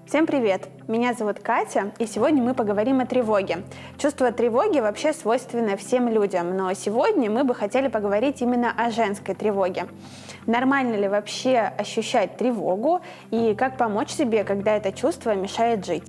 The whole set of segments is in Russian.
Всем привет! Меня зовут Катя, и сегодня мы поговорим о тревоге. Чувство тревоги вообще свойственно всем людям, но сегодня мы бы хотели поговорить именно о женской тревоге. Нормально ли вообще ощущать тревогу и как помочь себе, когда это чувство мешает жить?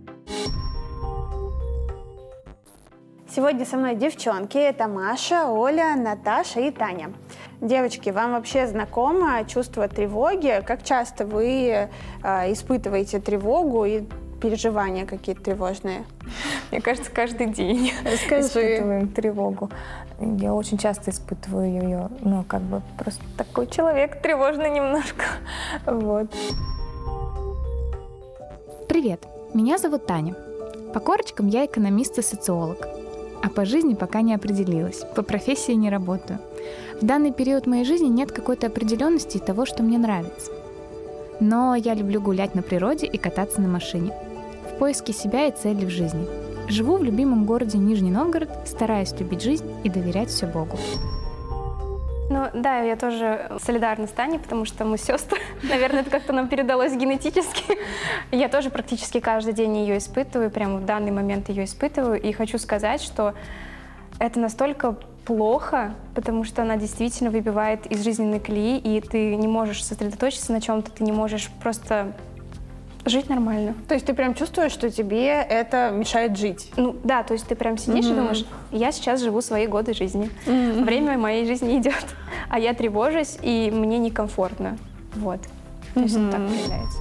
Сегодня со мной девчонки. Это Маша, Оля, Наташа и Таня. Девочки, вам вообще знакомо чувство тревоги? Как часто вы испытываете тревогу и переживания какие-то тревожные? Мне кажется, каждый день испытываем тревогу. Я очень часто испытываю ее, просто такой человек тревожный немножко. Вот. Привет, меня зовут Таня. По корочкам я экономист и социолог. А по жизни пока не определилась, по профессии не работаю. В данный период моей жизни нет какой-то определенности и того, что мне нравится. Но я люблю гулять на природе и кататься на машине. В поиске себя и цели в жизни. Живу в любимом городе Нижний Новгород, стараюсь любить жизнь и доверять все Богу. Я тоже солидарна с Таней, потому что мы сестры. Наверное, это как-то нам передалось генетически. Я тоже практически каждый день ее испытываю, прямо в данный момент ее испытываю. И хочу сказать, что это настолько плохо, потому что она действительно выбивает из жизненной колеи, и ты не можешь сосредоточиться на чем-то, ты не можешь просто жить нормально. То есть ты прям чувствуешь, что тебе это мешает жить? То есть ты прям сидишь и думаешь, я сейчас живу свои годы жизни, время моей жизни идет, а я тревожусь, и мне некомфортно. Вот. То есть это так проявляется.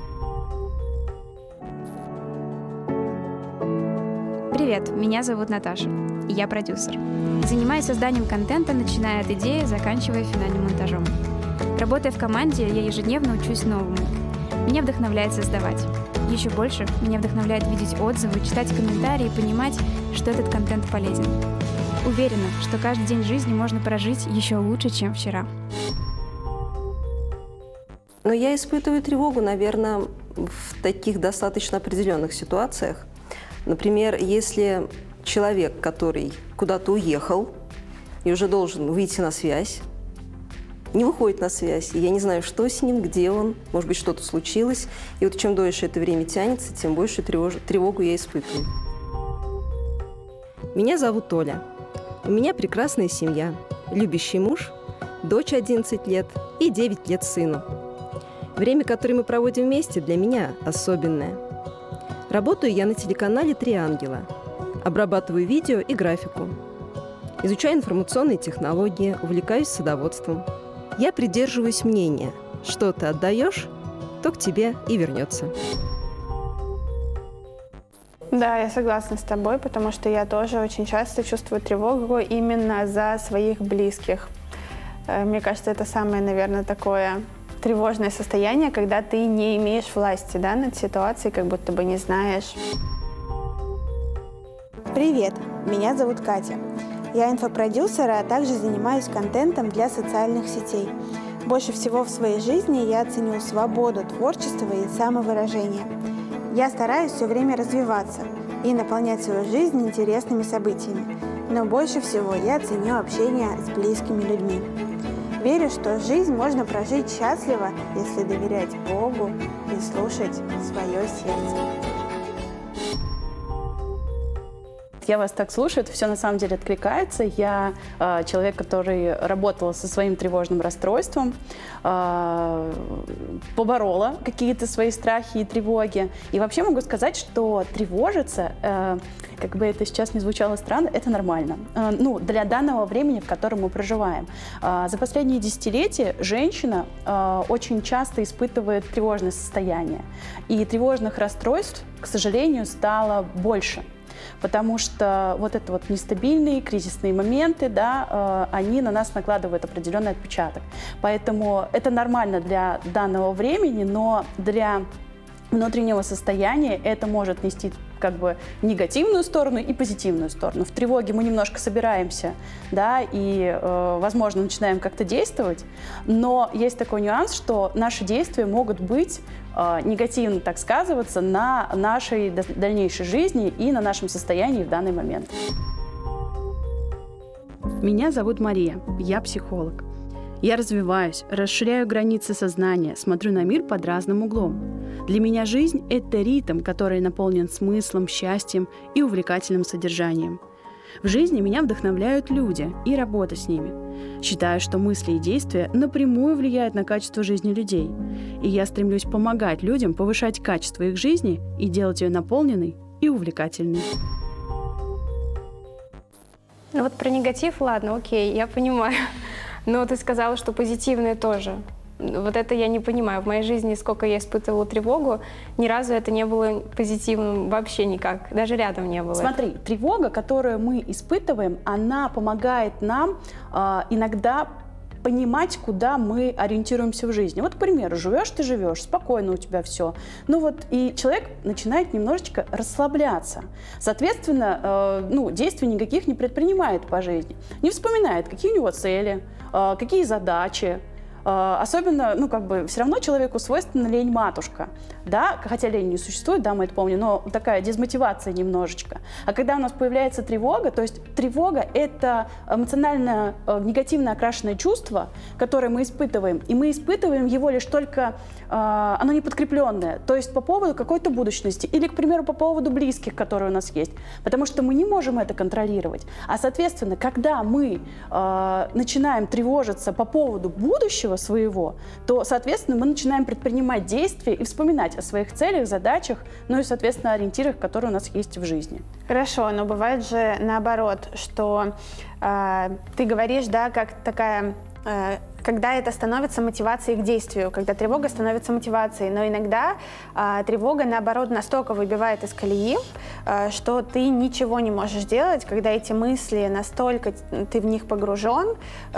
Привет, меня зовут Наташа, и я продюсер. Занимаюсь созданием контента, начиная от идеи, заканчивая финальным монтажом. Работая в команде, я ежедневно учусь новому. Меня вдохновляет создавать. Еще больше меня вдохновляет видеть отзывы, читать комментарии и понимать, что этот контент полезен. Уверена, что каждый день жизни можно прожить еще лучше, чем вчера. Но я испытываю тревогу, наверное, в таких достаточно определенных ситуациях. Например, если человек, который куда-то уехал и уже должен выйти на связь, не выходит на связь, и я не знаю, что с ним, где он, может быть, что-то случилось. И вот чем дольше это время тянется, тем больше тревогу я испытываю. Меня зовут Оля. У меня прекрасная семья, любящий муж, дочь 11 лет и 9 лет сыну. Время, которое мы проводим вместе, для меня особенное. Работаю я на телеканале «Три ангела». Обрабатываю видео и графику. Изучаю информационные технологии, увлекаюсь садоводством. Я придерживаюсь мнения, что ты отдаешь, то к тебе и вернется. Да, я согласна с тобой, потому что я тоже очень часто чувствую тревогу именно за своих близких. Мне кажется, это самое, наверное, такое тревожное состояние, когда ты не имеешь власти, над ситуацией, как будто бы не знаешь. Привет, меня зовут Катя. Я инфопродюсер, а также занимаюсь контентом для социальных сетей. Больше всего в своей жизни я ценю свободу творчества и самовыражения. Я стараюсь все время развиваться и наполнять свою жизнь интересными событиями. Но больше всего я ценю общение с близкими людьми. Верю, что жизнь можно прожить счастливо, если доверять Богу и слушать свое сердце. Я вас так слушаю, это все на самом деле откликается. Я человек, который работал со своим тревожным расстройством, поборола какие-то свои страхи и тревоги. И вообще могу сказать, что тревожиться, как бы это сейчас не звучало странно, это нормально. Для данного времени, в котором мы проживаем. За последние десятилетия женщина очень часто испытывает тревожное состояние. И тревожных расстройств, к сожалению, стало больше. Потому что вот это вот нестабильные, кризисные моменты, они на нас накладывают определенный отпечаток. Поэтому это нормально для данного времени, но для внутреннего состояния это может нести как бы негативную сторону и позитивную сторону. В тревоге мы немножко собираемся, и, возможно, начинаем как-то действовать, но есть такой нюанс, что наши действия могут быть негативно так сказываться на нашей дальнейшей жизни и на нашем состоянии в данный момент. Меня зовут Мария, я психолог. Я развиваюсь, расширяю границы сознания, смотрю на мир под разным углом. Для меня жизнь — это ритм, который наполнен смыслом, счастьем и увлекательным содержанием. В жизни меня вдохновляют люди и работа с ними. Считаю, что мысли и действия напрямую влияют на качество жизни людей. И я стремлюсь помогать людям повышать качество их жизни и делать ее наполненной и увлекательной. Ну вот про негатив, ладно, окей, я понимаю. Но ты сказала, что позитивные тоже. Вот это я не понимаю. В моей жизни, сколько я испытывала тревогу, ни разу это не было позитивным вообще никак. Даже рядом не было. Смотри, тревога, которую мы испытываем, она помогает нам иногда понимать, куда мы ориентируемся в жизни. Вот, к примеру, живешь ты, живешь, спокойно у тебя все. Ну вот, и человек начинает немножечко расслабляться. Соответственно, действий никаких не предпринимает по жизни. Не вспоминает, какие у него цели, какие задачи. Особенно, все равно человеку свойственна лень-матушка, да, хотя лень не существует, да, мы это помним, но такая дезмотивация немножечко. А когда у нас появляется тревога, то есть тревога — это эмоционально негативно окрашенное чувство, которое мы испытываем, и мы испытываем его лишь только, оно не подкрепленное, то есть по поводу какой-то будущности или, к примеру, по поводу близких, которые у нас есть, потому что мы не можем это контролировать. А, соответственно, когда мы начинаем тревожиться по поводу будущего своего, то, соответственно, мы начинаем предпринимать действия и вспоминать о своих целях, задачах, ну и, соответственно, ориентирах, которые у нас есть в жизни. Хорошо, но бывает же наоборот, что ты говоришь, да, как такая... когда это становится мотивацией к действию, когда тревога становится мотивацией. Но иногда тревога, наоборот, настолько выбивает из колеи, что ты ничего не можешь делать, когда эти мысли настолько ты в них погружен,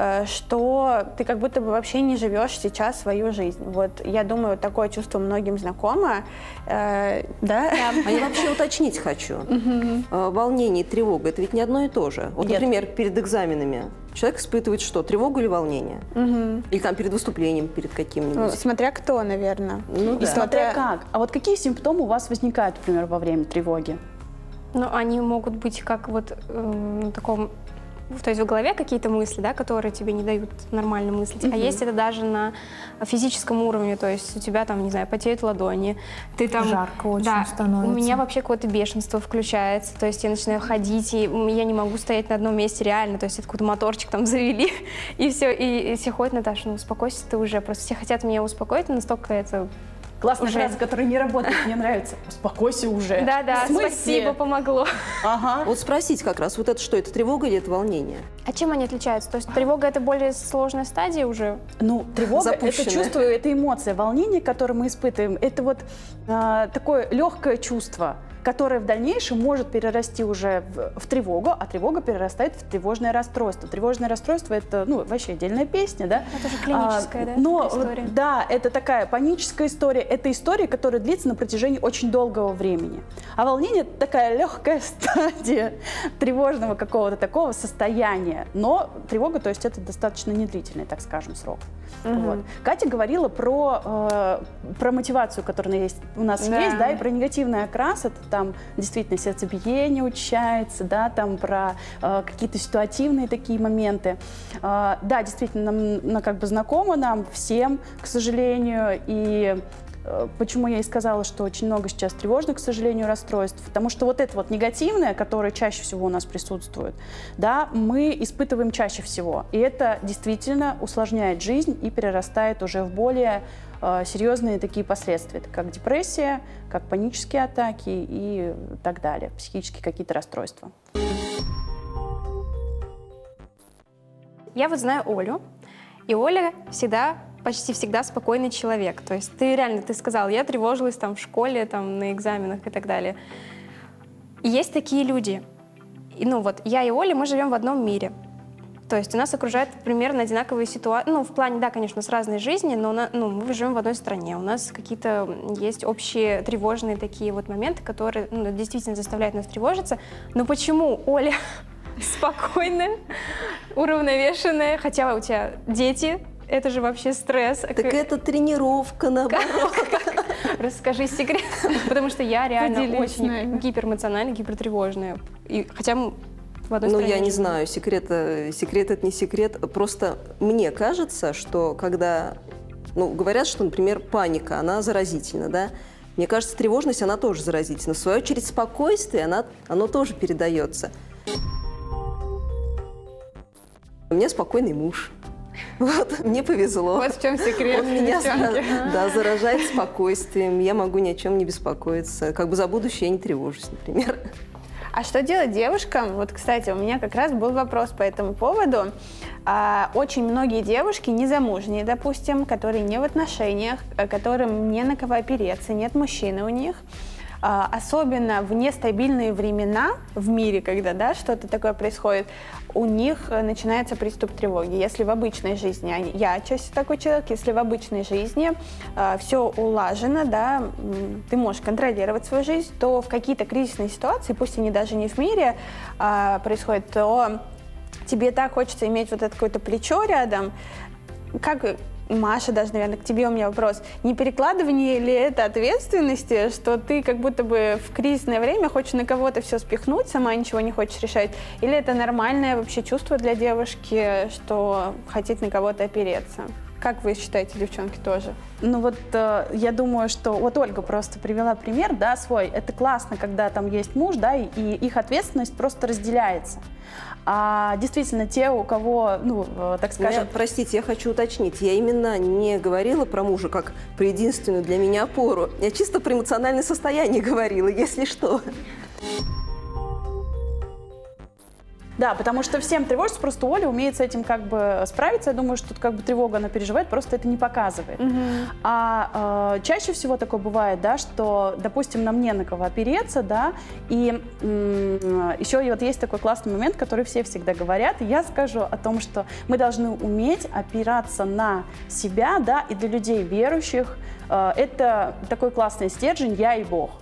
что ты как будто бы вообще не живешь сейчас свою жизнь. Вот я думаю, такое чувство многим знакомо. Да? А я вообще уточнить хочу. Волнение и тревога — это ведь не одно и то же. Вот, например, перед экзаменами человек испытывает что? Тревогу или волнение? Или там перед выступлением, перед каким-нибудь? Смотря кто, наверное. И смотря как. А вот какие симптомы у вас возникают, например, во время тревоги? Ну, они могут быть как вот таком... То есть в голове какие-то мысли, да, которые тебе не дают нормально мыслить. А есть это даже на физическом уровне. То есть у тебя там, не знаю, потеют ладони. Ты там... Жарко очень становится. У меня вообще какое-то бешенство включается. То есть я начинаю ходить, и я не могу стоять на одном месте реально. То есть это какой-то моторчик там завели, и все. И все ходят: Наташа, ну успокойся ты уже. Просто все хотят меня успокоить, но настолько это... Классная фраза, которая не работает, мне нравится. Успокойся уже. Да-да, спасибо, помогло. Ага. Вот спросить как раз, вот это что, это тревога или это волнение? А чем они отличаются? То есть тревога — это более сложная стадия уже? Ну, тревога — это Запущенная. чувство, это эмоция. Волнение, которое мы испытываем, это вот такое легкое чувство, которое в дальнейшем может перерасти уже в тревогу, а тревога перерастает в тревожное расстройство. Тревожное расстройство — это, вообще отдельная песня, да? Это же клиническая, да, но, история? Да, это такая паническая история. Это история, которая длится на протяжении очень долгого времени. А волнение — это такая легкая стадия тревожного какого-то такого состояния. Но тревога, то есть это достаточно недлительный, так скажем, срок. Вот. Катя говорила про мотивацию, которая у нас есть, да, и про негативный окрас. Это там действительно сердцебиение учащается, да, там про какие-то ситуативные такие моменты. Да, действительно, как бы знакомо нам всем, к сожалению, и почему я и сказала, что очень много сейчас тревожных, к сожалению, расстройств, потому что вот это вот негативное, которое чаще всего у нас присутствует, да, мы испытываем чаще всего, и это действительно усложняет жизнь и перерастает уже в более серьезные такие последствия, как депрессия, как панические атаки и так далее, психические какие-то расстройства. Я вот знаю Олю, и Оля почти всегда спокойный человек. То есть ты сказал, я тревожилась там в школе, там на экзаменах и так далее. И есть такие люди. И, я и Оля, мы живем в одном мире. То есть у нас окружают примерно одинаковые ситуации. В плане, да, конечно, с разной жизни, но мы живем в одной стране. У нас какие-то есть общие тревожные такие вот моменты, которые действительно заставляют нас тревожиться. Но почему Оля спокойная, уравновешенная, хотя у тебя дети? Это же вообще стресс. Так это тренировка, наоборот. Расскажи секрет. Потому что я реально очень гиперэмоциональная, гипертревожная. И хотя мы в одной стране. Я не знаю, секрет это не секрет. Просто мне кажется, что когда, говорят, что, например, паника, она заразительна, да? Мне кажется, тревожность, она тоже заразительна. В свою очередь, спокойствие, оно тоже передается. У меня спокойный муж. Вот, мне повезло. Вот в чем секрет. Он меня заражает спокойствием. Я могу ни о чем не беспокоиться. Как бы за будущее я не тревожусь, например. А что делать девушкам? Вот, кстати, у меня как раз был вопрос по этому поводу. Очень многие девушки незамужние, допустим, которые не в отношениях, которым не на кого опереться, нет мужчины у них. Особенно в нестабильные времена в мире, когда, да, что-то такое происходит, у них начинается приступ тревоги. Если в обычной жизни, я чаще такой человек, если в обычной жизни все улажено, да, ты можешь контролировать свою жизнь, то в какие-то кризисные ситуации, пусть они даже не в мире происходят, то тебе так хочется иметь вот это какое-то плечо рядом. Как Маша, даже, наверное, к тебе у меня вопрос. Не перекладывание ли это ответственности, что ты как будто бы в кризисное время хочешь на кого-то все спихнуть, сама ничего не хочешь решать? Или это нормальное вообще чувство для девушки, что хотеть на кого-то опереться? Как вы считаете, девчонки, тоже? Ну вот я думаю, что вот Ольга просто привела пример, да, свой. Это классно, когда там есть муж, да, и их ответственность просто разделяется. А действительно, те, у кого, ну, так скажем... Простите, я хочу уточнить. Я именно не говорила про мужа как про единственную для меня опору. Я чисто про эмоциональное состояние говорила, если что. Да, потому что всем тревожится, просто Оля умеет с этим как бы справиться. Я думаю, что тут как бы тревогу она переживает, просто это не показывает. Чаще всего такое бывает, да, что, допустим, нам не на кого опереться, да, и еще вот есть такой классный момент, который все всегда говорят, и я скажу о том, что мы должны уметь опираться на себя, да, и для людей верующих это такой классный стержень «я и Бог».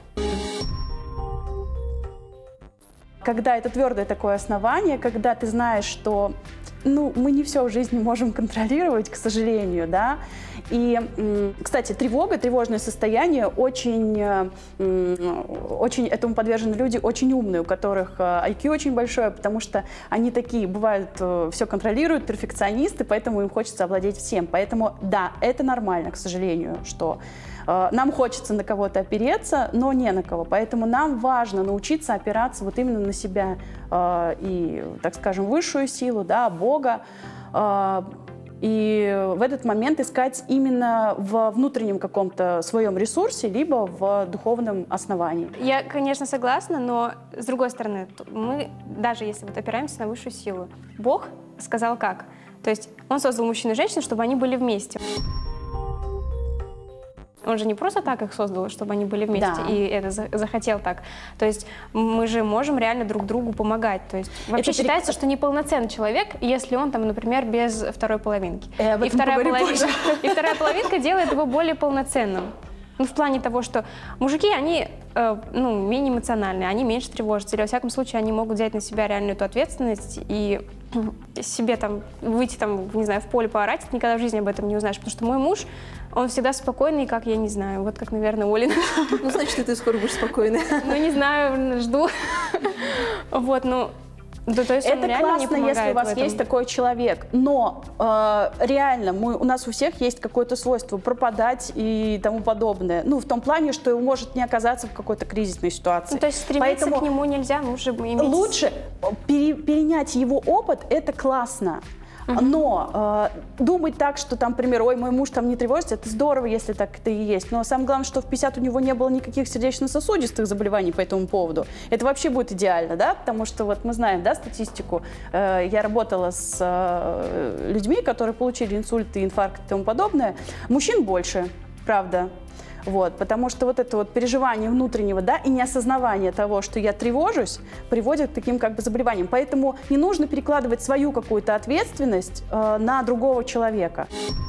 Когда это твердое такое основание, когда ты знаешь, что мы не все в жизни можем контролировать, к сожалению, да. И, кстати, тревожное состояние очень этому подвержены люди очень умные, у которых IQ очень большое, потому что они такие, бывают, все контролируют, перфекционисты, поэтому им хочется овладеть всем. Поэтому, да, это нормально, к сожалению, что нам хочется на кого-то опереться, но не на кого. Поэтому нам важно научиться опираться вот именно на себя и, так скажем, высшую силу, да, Бога. И в этот момент искать именно в внутреннем каком-то своем ресурсе, либо в духовном основании. Я, конечно, согласна, но с другой стороны, мы, даже если вот опираемся на высшую силу, Бог сказал как? То есть Он создал мужчину и женщину, чтобы они были вместе. Он же не просто так их создал, чтобы они были вместе, да. И это захотел так. То есть мы же можем реально друг другу помогать. То есть вообще считается, что неполноценный человек, если он там, например, без второй половинки. И вторая половинка делает его более полноценным. Ну, в плане того, что мужики, они менее эмоциональные, они меньше тревожатся. Или, во всяком случае, они могут взять на себя реальную эту ответственность и себе там выйти там, не знаю, в поле поорать, ты никогда в жизни об этом не узнаешь. Потому что мой муж, он всегда спокойный, как я не знаю, вот как, наверное, Олин. Ну, значит, и ты скоро будешь спокойной. Ну, не знаю, жду. Вот, ну... Да, то есть это классно, если у вас есть такой человек, но реально у нас у всех есть какое-то свойство пропадать и тому подобное. Ну, в том плане, что он может не оказаться в какой-то кризисной ситуации. Ну, то есть стремиться к нему нельзя, лучше иметь... Лучше перенять его опыт, это классно. Но думать так, что там, например, ой, мой муж там не тревожится, это здорово, если так это и есть. Но самое главное, что в 50 у него не было никаких сердечно-сосудистых заболеваний по этому поводу. Это вообще будет идеально, да? Потому что вот мы знаем, да, статистику. Я работала с людьми, которые получили инсульты, инфаркты и тому подобное. Мужчин больше, правда. Вот, потому что вот это вот переживание внутреннего, да, и неосознавание того, что я тревожусь, приводит к таким как бы заболеваниям. Поэтому не нужно перекладывать свою какую-то ответственность на другого человека.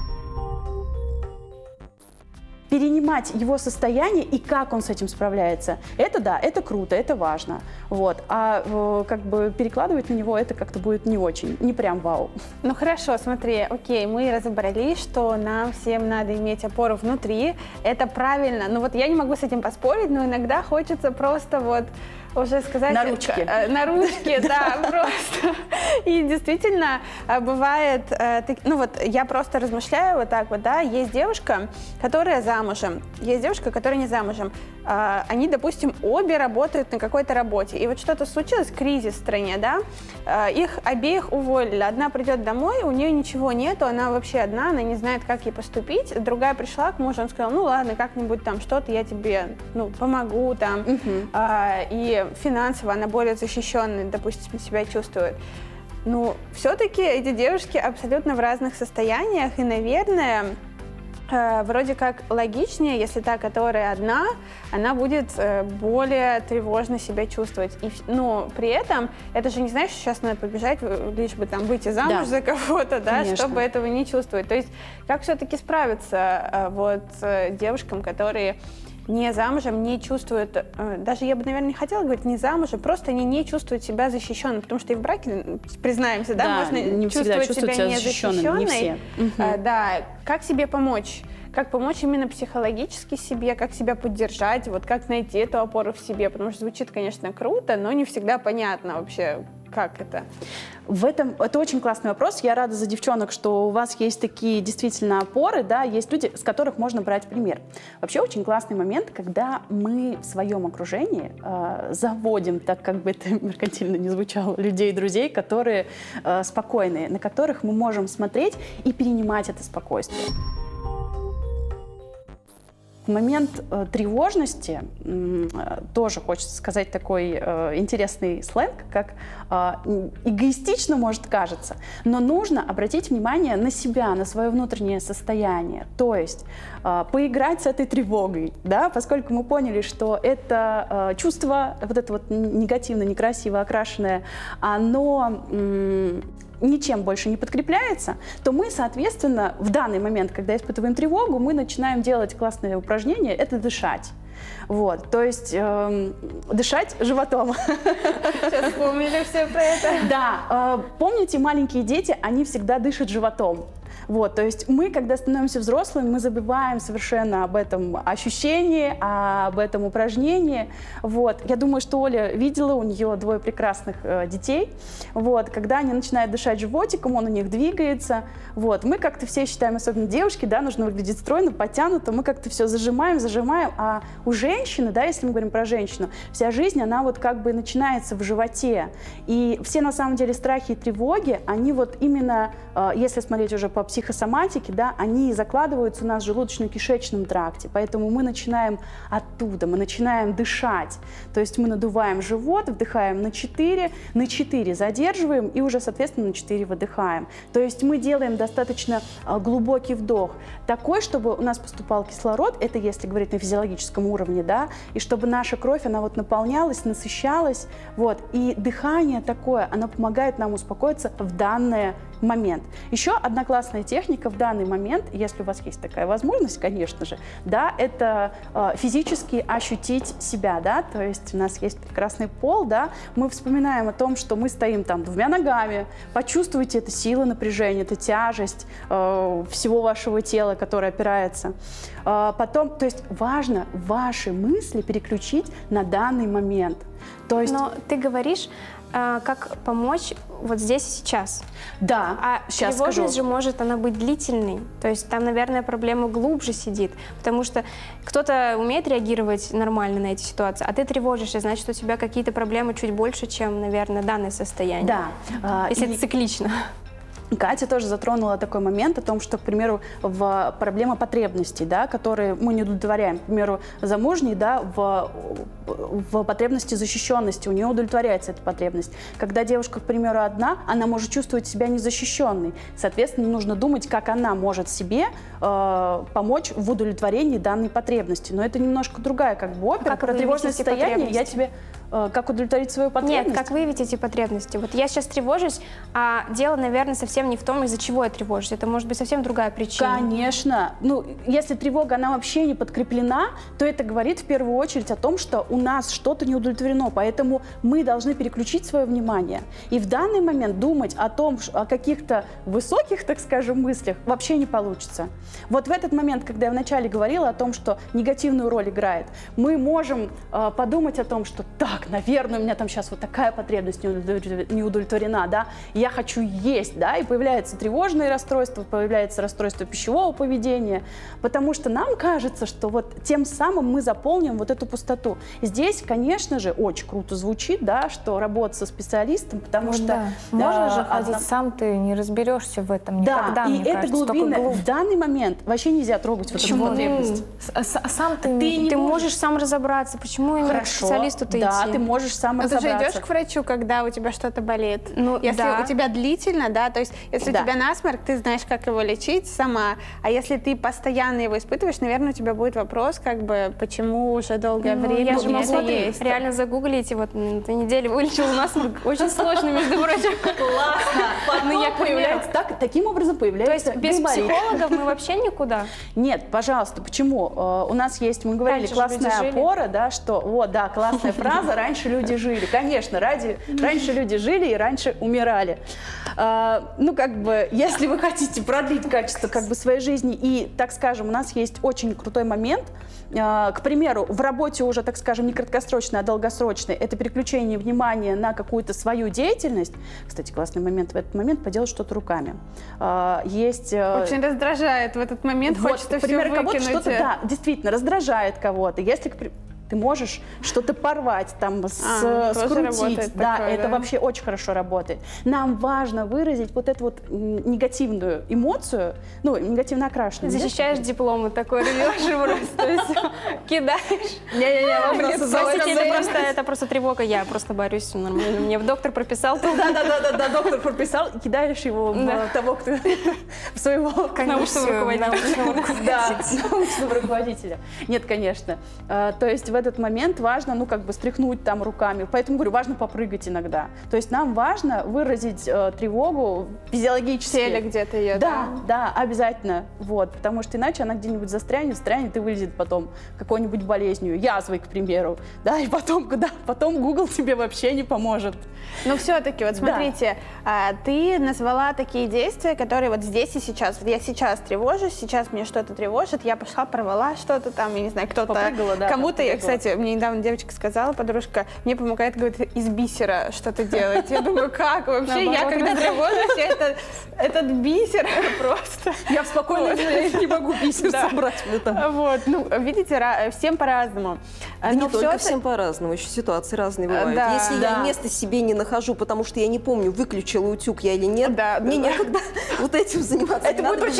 Перенимать его состояние и как он с этим справляется. Это да, это круто, это важно. Вот. А как бы перекладывать на него это как-то будет не очень, не прям вау. Ну хорошо, смотри, окей, мы разобрались, что нам всем надо иметь опору внутри. Это правильно. Ну вот я не могу с этим поспорить, но иногда хочется просто вот Уже сказать... На ручке. На ручке, да, просто. И действительно бывает... Ну вот я просто размышляю вот так вот, да, есть девушка, которая замужем, есть девушка, которая не замужем. Они, допустим, обе работают на какой-то работе. И вот что-то случилось, кризис в стране, да, их обеих уволили. Одна придет домой, у нее ничего нету, она вообще одна, она не знает, как ей поступить. Другая пришла к мужу, он сказал, ну ладно, как-нибудь там что-то я тебе, ну, помогу там. И финансово она более защищенной, допустим, себя чувствует. Ну, все-таки эти девушки абсолютно в разных состояниях, и, наверное, вроде как логичнее, если та, которая одна, она будет более тревожно себя чувствовать. Но при этом это же не значит, что сейчас надо побежать, лишь бы там выйти замуж за кого-то, да, чтобы этого не чувствовать. То есть как все-таки справиться вот девушкам, которые не замужем, не чувствуют, даже я бы, наверное, не хотела говорить не замужем, просто они не чувствуют себя защищенной, потому что и в браке, признаемся, да, можно не чувствовать себя незащищенной. Не все. Да, как себе помочь? Как помочь именно психологически себе, как себя поддержать, вот как найти эту опору в себе, потому что звучит, конечно, круто, но не всегда понятно вообще, как это. Это очень классный вопрос. Я рада за девчонок, что у вас есть такие действительно опоры, да, есть люди, с которых можно брать пример. Вообще очень классный момент, когда мы в своем окружении заводим, так как бы это меркантильно не звучало, людей, друзей, которые спокойные, на которых мы можем смотреть и перенимать это спокойствие. В момент тревожности тоже хочется сказать такой интересный сленг, как эгоистично может кажется, но нужно обратить внимание на себя, на свое внутреннее состояние, то есть поиграть с этой тревогой, да, поскольку мы поняли, что это чувство, вот это вот негативно, некрасиво окрашенное, оно ничем больше не подкрепляется, то мы, соответственно, в данный момент, когда испытываем тревогу, мы начинаем делать классные упражнения, это дышать. Вот, то есть дышать животом. Сейчас вспомнили все про это. Да, помните, маленькие дети, они всегда дышат животом. Вот, то есть мы, когда становимся взрослыми, мы забываем совершенно об этом ощущении, об этом упражнении. Вот. Я думаю, что Оля видела, у нее 2 прекрасных детей. Вот. Когда они начинают дышать животиком, он у них двигается. Вот. Мы как-то все считаем, особенно девушки, да, нужно выглядеть стройно, подтянуто, мы как-то все зажимаем. А у женщины, да, если мы говорим про женщину, вся жизнь, она вот как бы начинается в животе. И все на самом деле страхи и тревоги, они вот именно, если смотреть уже по психосоматике, да, они закладываются у нас в желудочно-кишечном тракте, поэтому мы начинаем оттуда, мы начинаем дышать, то есть мы надуваем живот, вдыхаем на 4 задерживаем и уже, соответственно, на 4 выдыхаем. То есть мы делаем достаточно глубокий вдох, такой, чтобы у нас поступал кислород, это если говорить на физиологическом уровне, да, и чтобы наша кровь, она вот наполнялась, насыщалась, вот, и дыхание такое, оно помогает нам успокоиться в данный момент. Еще одна классная техника в данный момент, если у вас есть такая возможность, конечно же, да, это физически ощутить себя, да, то есть у нас есть прекрасный пол, да, мы вспоминаем о том, что мы стоим там 2 ногами, почувствуйте эту силу напряжения, эту тяжесть всего вашего тела, которое опирается. Потом, то есть важно ваши мысли переключить на данный момент. То есть... Но ты говоришь, как помочь вот здесь и сейчас. Да, а сейчас тревожность скажу. же может она быть длительной. То есть там, наверное, проблема глубже сидит. Потому что кто-то умеет реагировать нормально на эти ситуации, а ты тревожишься, значит, у тебя какие-то проблемы чуть больше, чем, наверное, данное состояние. Да. Если это циклично. Катя тоже затронула такой момент о том, что, к примеру, проблема потребностей, да, которые мы не удовлетворяем. К примеру, замужней, да, в потребности защищенности, у нее удовлетворяется эта потребность. Когда девушка, к примеру, одна, она может чувствовать себя незащищенной. Соответственно, нужно думать, как она может себе помочь в удовлетворении данной потребности. Но это немножко другая как бы опера. Про тревожное состояние я тебе... Как удовлетворить свою потребность? Нет, как выявить эти потребности. Вот я сейчас тревожусь, а дело, наверное, совсем не в том, из-за чего я тревожусь. Это может быть совсем другая причина. Конечно. Ну, если тревога, она вообще не подкреплена, то это говорит в первую очередь о том, что у нас что-то не удовлетворено. Поэтому мы должны переключить свое внимание. И в данный момент думать о том, о каких-то высоких, так скажем, мыслях вообще не получится. Вот в этот момент, когда я вначале говорила о том, что негативную роль играет, мы можем подумать о том, что так, так, наверное, у меня там сейчас вот такая потребность не удовлетворена, да, и я хочу есть, да, и появляются тревожные расстройства, появляется расстройство пищевого поведения, потому что нам кажется, что вот тем самым мы заполним вот эту пустоту. Здесь, конечно же, очень круто звучит, да, что работать со специалистом, потому что... Да. Можно же ходить сам, ты не разберешься в этом никогда, да, и мне это кажется, глубинное. только В данный момент вообще нельзя трогать вот эту потребность. Сам ты можешь сам разобраться, почему именно к специалисту-то идти? Да, ты можешь сам Но ты же разобраться. идешь к врачу, когда у тебя что-то болит. Ну, если да. у тебя длительно, да, то есть если Да. у тебя насморк, ты знаешь, как его лечить сама. А если ты постоянно его испытываешь, наверное, у тебя будет вопрос, как бы, почему уже долгое время Я же у меня могу это есть. реально загуглить, и вот на этой неделе вылечила насморк. Очень сложно, между прочим. Классно. Ну, я, к примеру. Таким образом То появляется есть без гайморит. психологов мы вообще никуда? Нет, пожалуйста, почему? У нас есть, мы говорили, Раньше же классная люди жили. опора, да, что, вот, да, классная фраза, раньше люди жили. Конечно, раньше люди жили и раньше умирали. Ну, как бы, если вы хотите продлить качество как бы своей жизни, и, так скажем, у нас есть очень крутой момент, к примеру, в работе уже, так скажем, не краткосрочной, а долгосрочной, это переключение внимания на какую-то свою деятельность. Кстати, классный момент в этот момент поделать что-то руками. Есть... Очень раздражает в этот момент, Вот, хочется к примеру, все кого-то выкинуть. что-то, да, действительно, раздражает кого-то. Если ты можешь что-то порвать, там, тоже скрутить, работает да, такое, это да? вообще очень хорошо работает. Нам важно выразить вот эту вот негативную эмоцию, ну, негативно окрашенную. Защищаешь дипломы, такой рвешь его, то есть кидаешь. Не-не-не, Это просто тревога, я просто борюсь, все нормально. Мне доктор прописал. Да, доктор прописал, и кидаешь его в того, кто в своего Научного руководителя. Да, научного руководителя. Нет, конечно. То есть в этот момент важно, ну, как бы стряхнуть там руками. Поэтому, говорю, важно попрыгать иногда. То есть нам важно выразить тревогу физиологически. Теле где-то ее, Да, обязательно. Вот, потому что иначе она где-нибудь застрянет и вылезет потом какой-нибудь болезнью, язвой, к примеру. Да, и потом куда? Потом Google тебе вообще не поможет. Но все-таки, вот смотрите, ты назвала такие действия, которые вот здесь и сейчас. Вот я сейчас тревожусь, сейчас мне что-то тревожит, я пошла, порвала что-то там, я не знаю, кто-то... Попрыгала, да, Кому-то, я, попрыгала. кстати, мне недавно девочка сказала, подружка, мне помогает, говорит, из бисера что-то делать. Я думаю, как вообще? Я когда тревожусь, этот бисер просто... Я в спокойной не могу бисер собрать. Вот, ну, видите, всем по-разному. Да не только всем по-разному, еще ситуации разные бывают. Да, Если я места себе не нахожу, потому что я не помню, выключила утюг я или нет, Да, мне да. некогда вот этим заниматься. Это Не будет надо очень